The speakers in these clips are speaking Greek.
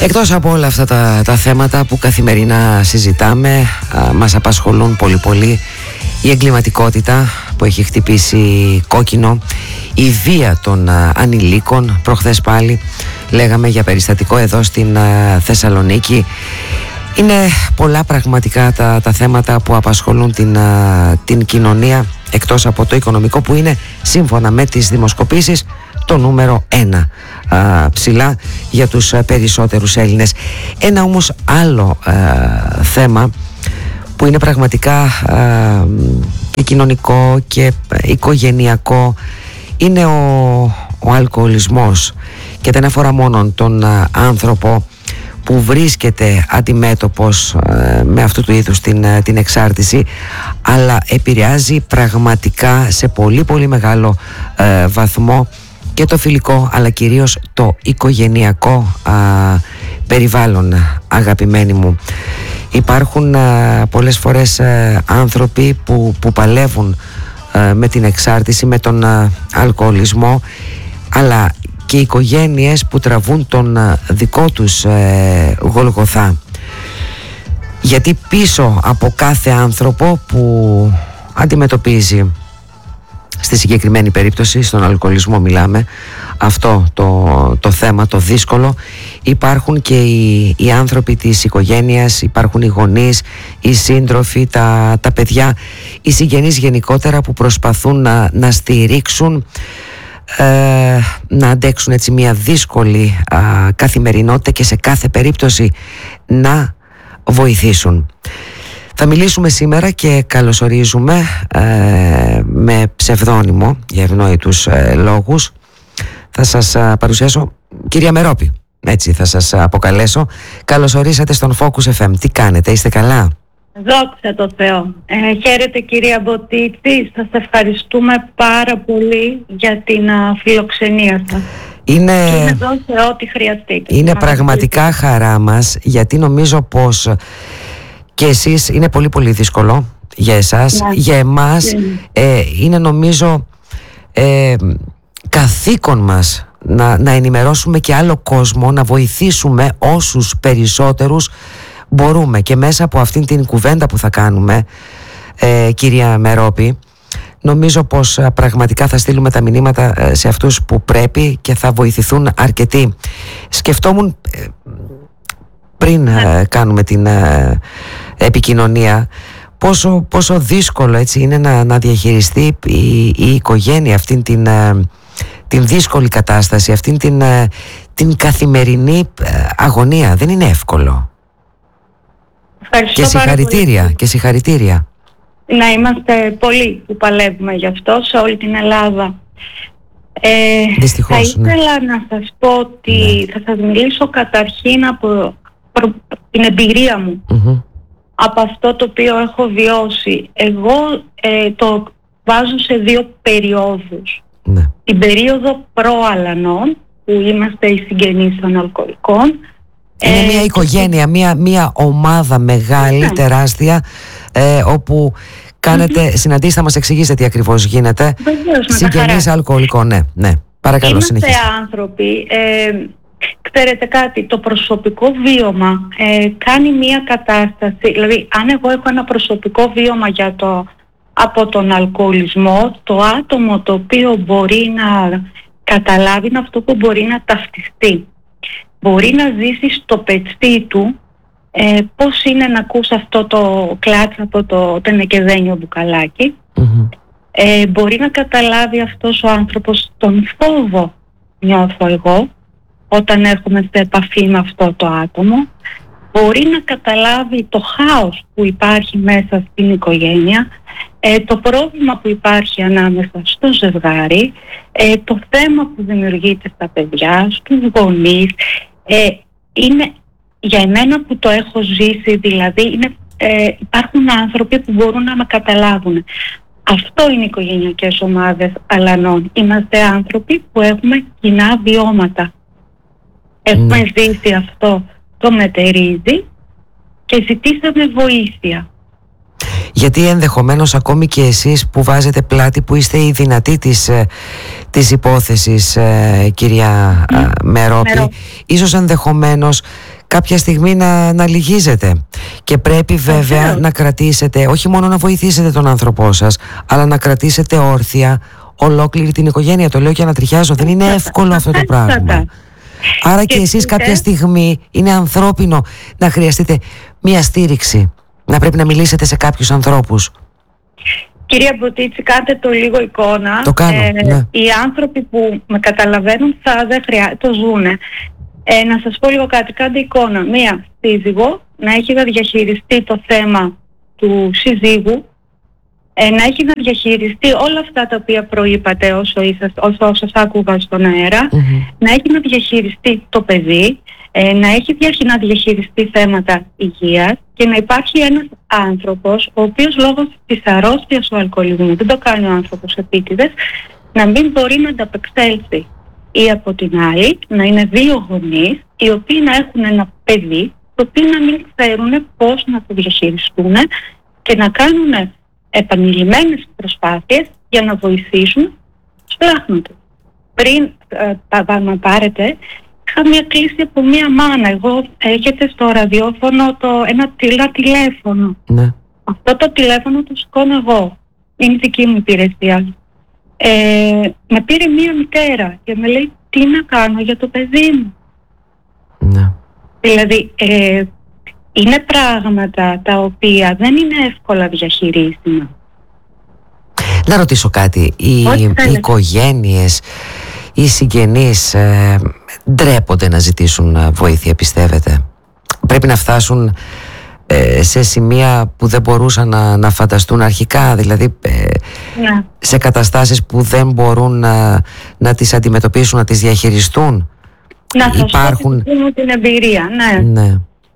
Εκτός από όλα αυτά τα θέματα που καθημερινά συζητάμε, μας απασχολούν πολύ η εγκληματικότητα που έχει χτυπήσει κόκκινο, η βία των ανηλίκων. Προχθές πάλι λέγαμε για περιστατικό εδώ στην Θεσσαλονίκη. Είναι πολλά πραγματικά τα θέματα που απασχολούν την κοινωνία, εκτός από το οικονομικό που είναι σύμφωνα με τις δημοσκοπήσεις το νούμερο 1 ψηλά για τους περισσότερους Έλληνες. Ένα όμως άλλο θέμα που είναι πραγματικά και κοινωνικό και οικογενειακό είναι ο αλκοολισμός, και δεν αφορά μόνο τον άνθρωπο που βρίσκεται αντιμέτωπος με αυτού του είδους την εξάρτηση, αλλά επηρεάζει πραγματικά σε πολύ μεγάλο βαθμό και το φιλικό αλλά κυρίως το οικογενειακό περιβάλλον, αγαπημένοι μου. Υπάρχουν πολλές φορές άνθρωποι που παλεύουν με την εξάρτηση, με τον αλκοολισμό, αλλά και οικογένειες που τραβούν τον δικό τους Γολγοθά. Γιατί πίσω από κάθε άνθρωπο που αντιμετωπίζει, στη συγκεκριμένη περίπτωση στον αλκοολισμό μιλάμε, αυτό το θέμα το δύσκολο, υπάρχουν και οι άνθρωποι της οικογένειας, υπάρχουν οι γονείς, οι σύντροφοι, τα παιδιά, οι συγγενείς γενικότερα, που προσπαθούν να στηρίξουν, να αντέξουν έτσι μια δύσκολη καθημερινότητα και σε κάθε περίπτωση να βοηθήσουν. Θα μιλήσουμε σήμερα και καλωσορίζουμε με ψευδόνυμο για ευνόητους λόγους. Θα σας παρουσιάσω κυρία Μερόπη, έτσι θα σας αποκαλέσω. Καλωσορίσατε στον Focus FM. Τι κάνετε, είστε καλά? Δόξα τω Θεώ. Χαίρετε κυρία Μποτίτση, σας ευχαριστούμε πάρα πολύ για την φιλοξενία σας. Είναι εδώ σε ό,τι χρειαστείτε. Είναι πραγματικά χαρά μας, γιατί νομίζω πως και εσείς είναι πολύ δύσκολο για εσάς, για εμάς είναι νομίζω καθήκον μας να ενημερώσουμε και άλλο κόσμο, να βοηθήσουμε όσους περισσότερους μπορούμε. Και μέσα από αυτήν την κουβέντα που θα κάνουμε, κυρία Μερόπη, νομίζω πως πραγματικά θα στείλουμε τα μηνύματα σε αυτούς που πρέπει και θα βοηθηθούν αρκετοί. Σκεφτόμουν πριν κάνουμε την επικοινωνία πόσο δύσκολο έτσι είναι να διαχειριστεί η οικογένεια αυτήν την δύσκολη κατάσταση, αυτήν την καθημερινή αγωνία. Δεν είναι εύκολο. Και συγχαρητήρια. Να είμαστε πολλοί που παλεύουμε γι' αυτό σε όλη την Ελλάδα. Δυστυχώς, θα ήθελα να σας πω ότι θα σας μιλήσω καταρχήν από την εμπειρία μου, από αυτό το οποίο έχω βιώσει. Εγώ το βάζω σε δύο περιόδους. Την περίοδο προ-αλανών, που είμαστε οι συγγενείς των αλκοολικών. Είναι μια οικογένεια, μια ομάδα μεγάλη, τεράστια, όπου κάνετε συναντήσεις. Θα μας εξηγήσετε τι ακριβώς γίνεται. Συγγενείς αλκοολικών, ναι. Παρακαλώ, συνεχίστε. Είμαστε άνθρωποι. Ξέρετε κάτι, το προσωπικό βίωμα κάνει μια κατάσταση. Δηλαδή, αν εγώ έχω ένα προσωπικό βίωμα από τον αλκοολισμό, το άτομο το οποίο μπορεί να καταλάβει είναι αυτό που μπορεί να ταυτιστεί. Μπορεί να ζήσει στο πετσί του πώς είναι να ακούς αυτό το κλάτς από το τενεκεδένιο μπουκαλάκι. Μπορεί να καταλάβει αυτός ο άνθρωπος τον φόβο νιώθω εγώ όταν έρχομαι σε επαφή με αυτό το άτομο. Μπορεί να καταλάβει το χάος που υπάρχει μέσα στην οικογένεια, το πρόβλημα που υπάρχει ανάμεσα στο ζευγάρι, το θέμα που δημιουργείται στα παιδιά, στους γονείς. Είναι για εμένα που το έχω ζήσει, δηλαδή υπάρχουν άνθρωποι που μπορούν να με καταλάβουν. Αυτό είναι οι οικογενειακές ομάδες αλανών. Είμαστε άνθρωποι που έχουμε κοινά βιώματα. Έχουμε ζήσει αυτό, το μετερίζει και ζητήσαμε βοήθεια. Γιατί ενδεχομένως ακόμη και εσείς που βάζετε πλάτη, που είστε η δυνατή της υπόθεσης, κυρία Μερόπη, ίσως ενδεχομένως κάποια στιγμή να λυγίζετε, και πρέπει βέβαια να κρατήσετε, όχι μόνο να βοηθήσετε τον άνθρωπό σας, αλλά να κρατήσετε όρθια ολόκληρη την οικογένεια. Το λέω και ανατριχιάζω, δεν είναι εύκολο αυτό το πράγμα. Άρα και εσείς κάποια στιγμή είναι ανθρώπινο να χρειαστείτε μία στήριξη, να πρέπει να μιλήσετε σε κάποιους ανθρώπους. Κυρία Μποτίτση, κάντε το λίγο εικόνα. Το κάνω, ναι. Οι άνθρωποι που με καταλαβαίνουν δεν χρειάζεται, το ζούνε. Να σας πω λίγο κάτι, κάντε εικόνα. Μία σύζυγο να έχει να διαχειριστεί το θέμα του συζύγου, να έχει να διαχειριστεί όλα αυτά τα οποία προείπατε όσο σας άκουγα στον αέρα, να έχει να διαχειριστεί το παιδί, να έχει να διαχειριστεί θέματα υγείας, και να υπάρχει ένας άνθρωπος ο οποίος λόγω της αρρώστιας του αλκοολισμού, δεν το κάνει ο άνθρωπος επίτηδες, να μην μπορεί να ανταπεξέλθει. Ή από την άλλη να είναι δύο γονείς οι οποίοι να έχουν ένα παιδί, το οποίο να μην ξέρουν πώς να το διαχειριστούν και να κάνουν επανειλημμένες προσπάθειες για να βοηθήσουν στο πλάχνο του. Πριν να πάρετε, είχα μια κλήση από μια μάνα. Εγώ έχετε στο ραδιόφωνο ένα τηλέφωνο. Ναι. Αυτό το τηλέφωνο το σηκώνω εγώ. Είναι δική μου υπηρεσία. Με πήρε μία μητέρα και με λέει τι να κάνω για το παιδί μου. Ναι. Δηλαδή είναι πράγματα τα οποία δεν είναι εύκολα διαχειρίσιμα. Να ρωτήσω κάτι, οι οικογένειες, οι συγγενείς ντρέπονται να ζητήσουν βοήθεια, πιστεύετε? Πρέπει να φτάσουν σε σημεία που δεν μπορούσαν να φανταστούν αρχικά, δηλαδή ναι, σε καταστάσεις που δεν μπορούν να τις αντιμετωπίσουν, να τις διαχειριστούν? Να σας πω την εμπειρία, ναι.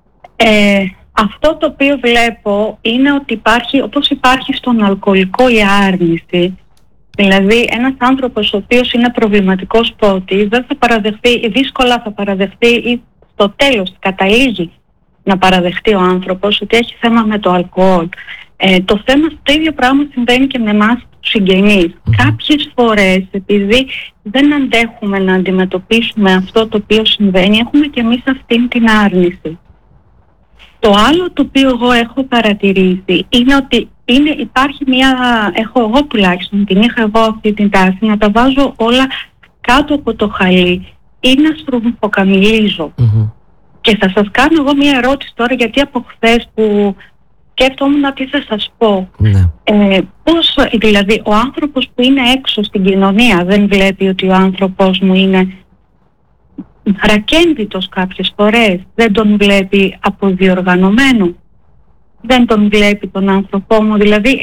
Αυτό το οποίο βλέπω είναι ότι υπάρχει, όπως υπάρχει στον αλκοολικό η άρνηση, δηλαδή ένας άνθρωπος ο οποίος είναι προβληματικός πότης δεν θα παραδεχτεί, δύσκολα θα παραδεχτεί, ή στο τέλος καταλήγει να παραδεχτεί ο άνθρωπος ότι έχει θέμα με το αλκοόλ. Το θέμα, το ίδιο πράγμα συμβαίνει και με εμάς τους συγγενείς. Κάποιες φορές, επειδή δεν αντέχουμε να αντιμετωπίσουμε αυτό το οποίο συμβαίνει, έχουμε και εμείς αυτήν την άρνηση. Το άλλο το οποίο εγώ έχω παρατηρήσει είναι ότι υπάρχει έχω εγώ τουλάχιστον, την είχα εγώ αυτή την τάση, να τα βάζω όλα κάτω από το χαλί ή να στρουφοκαμιλίζω. Και θα σας κάνω εγώ μια ερώτηση τώρα, γιατί από χθες που σκέφτομαι τι θα σας πω. Πώς, δηλαδή, ο άνθρωπος που είναι έξω στην κοινωνία δεν βλέπει ότι ο άνθρωπος μου είναι ρακένδυτος κάποιες φορές? Δεν τον βλέπει αποδιοργανωμένο? Δεν τον βλέπει τον άνθρωπό μου? Δηλαδή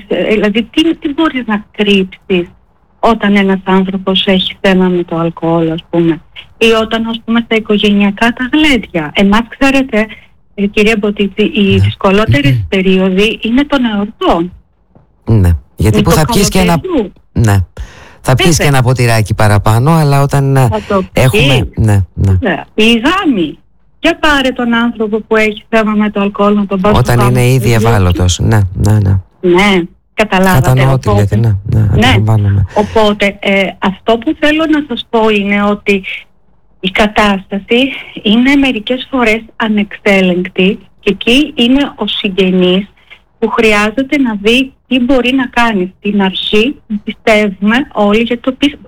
τι μπορείς να κρύψεις όταν ένας άνθρωπος έχει θέμα με το αλκοόλ, ας πούμε, ή όταν, ας πούμε, στα οικογενειακά τα γλέντια. Εμάς, ξέρετε, κυρία Μποτίτση, οι δυσκολότερες περίοδοι είναι των εορτών. Ναι, γιατί που θα πιεις και ένα... Ναι. Θα πιεις και ένα ποτηράκι παραπάνω, αλλά όταν έχουμε... Η γάμη. Για πάρε τον άνθρωπο που έχει θέμα με το αλκοόλ να τον πάρει. Όταν είναι ήδη ευάλωτος. Ναι. Ναι, καταλάβατε. Κατανοώ τι λέτε, ναι. Οπότε, αυτό που θέλω να σας πω είναι ότι η κατάσταση είναι μερικές φορές ανεξέλεγκτη, και εκεί είναι ο συγγενής που χρειάζεται να δει τι μπορεί να κάνει. Στην αρχή πιστεύουμε όλοι, γιατί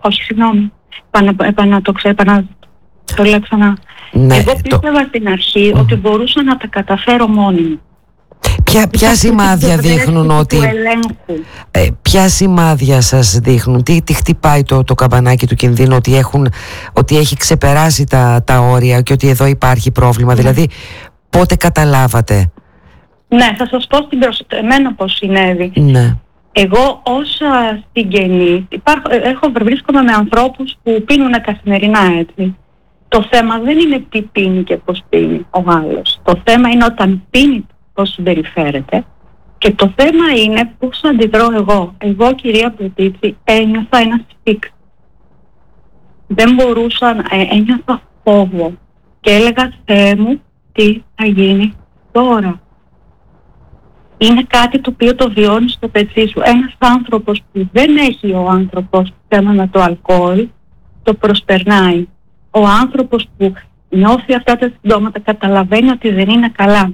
το λέω ξανά. Ναι, εγώ πίστευα στην αρχή ότι μπορούσα να τα καταφέρω μόνη μου. Ποια σημάδια δείχνουν ότι... Ποια σημάδια σας δείχνουν, τι χτυπάει το καμπανάκι του κινδύνου, ότι έχει ξεπεράσει τα όρια και ότι εδώ υπάρχει πρόβλημα? Δηλαδή, πότε καταλάβατε? Ναι, θα σας πω εμένα πώς συνέβη. Ναι. Εγώ ως συγγενής βρίσκομαι με ανθρώπους που πίνουν καθημερινά, έτσι. Το θέμα δεν είναι τι πίνει και πώς πίνει ο άλλος. Το θέμα είναι όταν πίνει πώς συμπεριφέρεται, και το θέμα είναι πώς αντιδρώ εγώ. Εγώ, κυρία Μποτίτση, ένιωθα ένα στίξ. Δεν μπορούσα, ένιωθα φόβο και έλεγα, Θεέ μου, τι θα γίνει τώρα? είναι κάτι το οποίο το βιώνει στο πετσί σου. Ένας άνθρωπος που δεν έχει ο άνθρωπος θέμα με το αλκοόλ, το προσπερνάει. Ο άνθρωπος που νιώθει αυτά τα συμπτώματα καταλαβαίνει ότι δεν είναι καλά.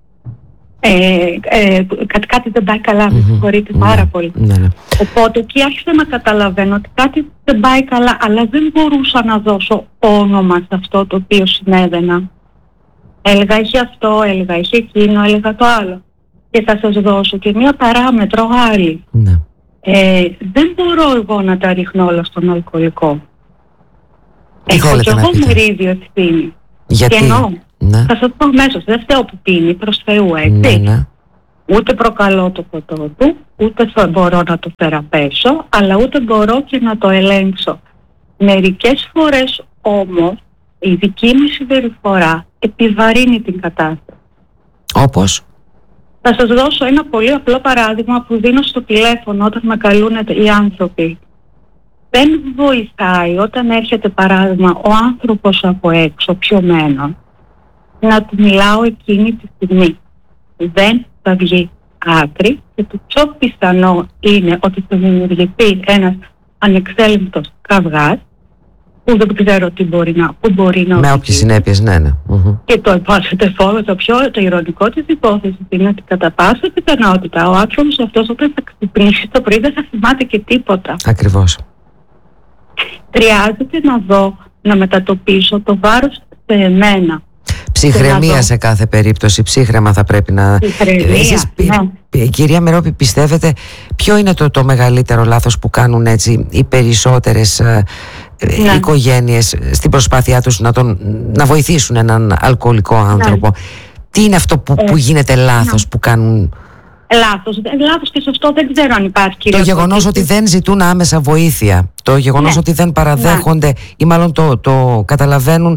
Κάτι δεν πάει καλά, με συγχωρείτε πάρα πολύ. Οπότε εκεί άρχισα να καταλαβαίνω ότι κάτι δεν πάει καλά, αλλά δεν μπορούσα να δώσω όνομα σε αυτό το οποίο συνέβαινα. Έλεγα είχε αυτό, έλεγα είχε εκείνο, έλεγα το άλλο. Και θα σας δώσω και μία παράμετρο άλλη. Δεν μπορώ εγώ να τα ρίχνω όλα στον αλκοολικό. Έχω κι εγώ μερίδιο ευθύνη. Γιατί? Και εννοώ, θα σας πω αμέσως, δεν φταίω που πίνει, προς Θεού, έτσι. Ούτε προκαλώ το ποτό του, ούτε θα μπορώ να το θεραπεύσω, αλλά ούτε μπορώ και να το ελέγξω. Μερικές φορές όμως η δική μου συμπεριφορά επιβαρύνει την κατάσταση. Όπως? Θα σας δώσω ένα πολύ απλό παράδειγμα που δίνω στο τηλέφωνο όταν με καλούν οι άνθρωποι. Δεν βοηθάει όταν έρχεται παράδειγμα ο άνθρωπος από έξω πιωμένο να του μιλάω εκείνη τη στιγμή. Δεν θα βγει άκρη και το πιο πιθανό είναι ότι θα δημιουργηθεί ένας ανεξέλεγκτος καυγάς που δεν ξέρω τι πού μπορεί να με όποιες συνέπειες, Και το το ηρωνικό της υπόθεσης είναι ότι κατά πάσα πιθανότητα ο άνθρωπος αυτός όταν θα ξυπνήσει το πρωί δεν θα θυμάται και τίποτα. Ακριβώς. Χρειάζεται να δω, να μετατοπίσω το βάρος σε εμένα. Ψυχραιμία σε κάθε περίπτωση, ψύχραιμα θα πρέπει να... Εσείς, κυρία Μερόπη, πιστεύετε ποιο είναι το μεγαλύτερο λάθος που κάνουν έτσι οι περισσότερες οικογένειες στην προσπάθειά τους να βοηθήσουν έναν αλκοολικό άνθρωπο? Τι είναι αυτό που γίνεται λάθος, που κάνουν... Λάθος και σωστό δεν ξέρω αν υπάρχει. Το γεγονός ότι δεν ζητούν άμεσα βοήθεια, το γεγονός ότι δεν παραδέχονται ή μάλλον το καταλαβαίνουν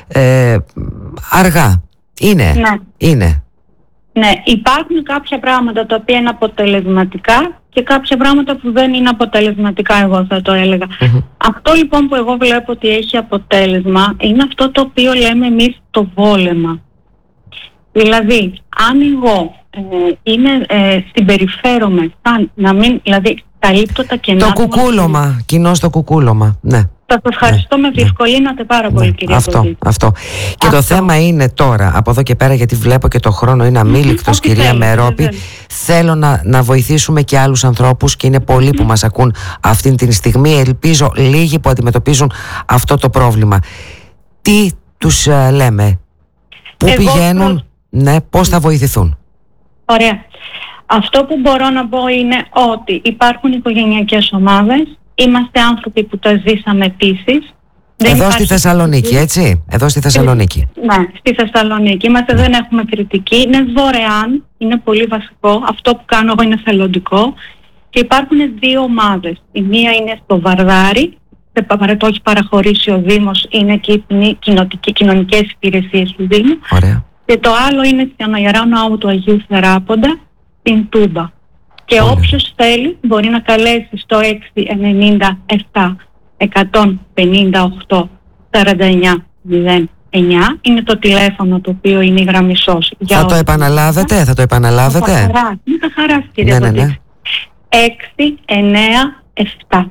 αργά. Είναι. Ναι, υπάρχουν κάποια πράγματα τα οποία είναι αποτελεσματικά και κάποια πράγματα που δεν είναι αποτελεσματικά, εγώ θα το έλεγα. Αυτό λοιπόν που εγώ βλέπω ότι έχει αποτέλεσμα είναι αυτό το οποίο λέμε εμείς το βόλεμα. Δηλαδή, αν εγώ συμπεριφέρομαι σαν να μην, δηλαδή καλύπτω τα κενά. Το κουκούλωμα, κοινώς το κουκούλωμα, ναι. Σας ευχαριστώ, με διευκολύνατε πάρα πολύ, κυρία Ποδίτη. Αυτό. Και το θέμα είναι τώρα, από εδώ και πέρα, γιατί βλέπω και το χρόνο είναι αμήλικτος, κυρία Μερόπη, θέλω να βοηθήσουμε και άλλους ανθρώπους και είναι πολλοί που μας ακούν αυτή τη στιγμή. Ελπίζω λίγοι που αντιμετωπίζουν αυτό το πρόβλημα. Τι τους λέμε, πού πηγαίνουν, πώς θα βοηθηθούν? Ωραία. Αυτό που μπορώ να πω είναι ότι υπάρχουν οικογενειακές ομάδες. Είμαστε άνθρωποι που τα ζήσαμε επίσης. Εδώ στη Θεσσαλονίκη, έτσι? Εδώ στη Θεσσαλονίκη. Ναι, στη Θεσσαλονίκη. Είμαστε, δεν έχουμε κριτική. Είναι δωρεάν, είναι πολύ βασικό. Αυτό που κάνω εγώ είναι θελοντικό. Και υπάρχουν δύο ομάδες. Η μία είναι στο Βαρδάρι, το έχει παραχωρήσει ο Δήμος, είναι και οι κοινωνικές υπηρεσίες του Δήμου. Ωραία. Και το άλλο είναι στην Αναγερά Ναού του Αγίου Θεράποντα, στην Τούμπα. Και όποιος θέλει μπορεί να καλέσει στο 697 158 49 09. Είναι το τηλέφωνο το οποίο είναι η γραμμή σώση. Θα το επαναλάβετε? Θα το επαναλάβετε? Με τα χαράς, κύριε Ποδίτη. 697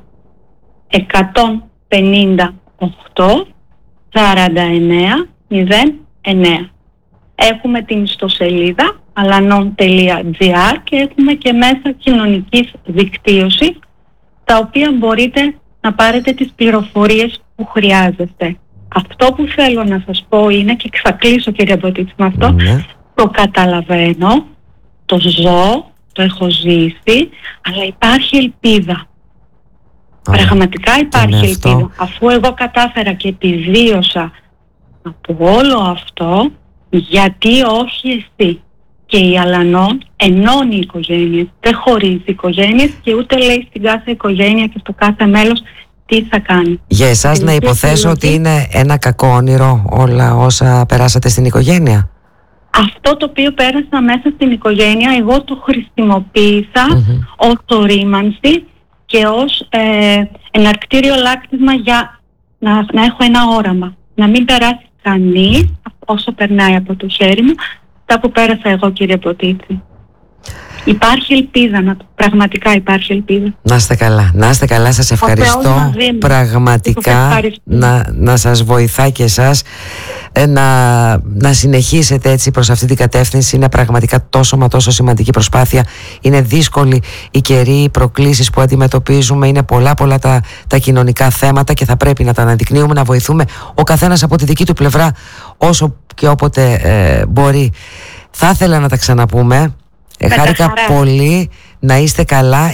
158 49 09. Έχουμε την ιστοσελίδα alanon.gr και έχουμε και μέσα κοινωνικής δικτύωσης, τα οποία μπορείτε να πάρετε τις πληροφορίες που χρειάζεστε. Αυτό που θέλω να σας πω είναι, και θα κλείσω, κύριε Ποδίτη, με αυτό, το καταλαβαίνω, το ζω, το έχω ζήσει, αλλά υπάρχει ελπίδα. Πραγματικά υπάρχει ελπίδα. Αφού εγώ κατάφερα και επιβίωσα από όλο αυτό, γιατί όχι εσύ? Και η Αλανών ενώνει οικογένειες, δεν χωρίζει οικογένειες και ούτε λέει στην κάθε οικογένεια και στο κάθε μέλος τι θα κάνει. Για εσάς να υποθέσω ότι είναι ένα κακό όνειρο όλα όσα περάσατε στην οικογένεια? Αυτό το οποίο πέρασα μέσα στην οικογένεια, εγώ το χρησιμοποίησα ως ορίμανση και ως εναρκτήριο λάκτισμα για να έχω ένα όραμα. Να μην περάσει κανείς όσο περνάει από το χέρι μου αυτά που πέρασα εγώ, κύριε Ποδίτη. Υπάρχει ελπίδα, πραγματικά υπάρχει ελπίδα. Να είστε καλά, να είστε καλά, σας ευχαριστώ πραγματικά, να σας βοηθά και εσάς να συνεχίσετε έτσι προς αυτή την κατεύθυνση. Είναι πραγματικά τόσο μα τόσο σημαντική προσπάθεια. Είναι δύσκολη η καιρή, οι προκλήσεις που αντιμετωπίζουμε, είναι πολλά τα κοινωνικά θέματα και θα πρέπει να τα αναδεικνύουμε, να βοηθούμε ο καθένας από τη δική του πλευρά όσο και όποτε μπορεί. Θα ήθελα να τα ξαναπούμε. Χάρηκα πολύ, να είστε καλά.